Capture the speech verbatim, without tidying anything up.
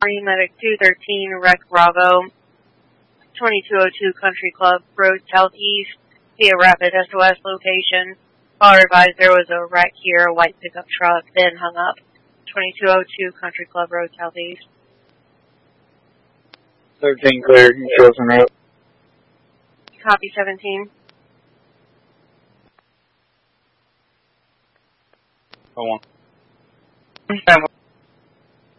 Medic two thirteen, Rec Bravo, twenty-two oh two Country Club Road Southeast, via rapid S O S location. Caller advised there was a wreck here, a white pickup truck, then hung up. twenty-two oh two Country Club Road Southeast. thirteen cleared, you shows an out. Copy seventeen. Go on.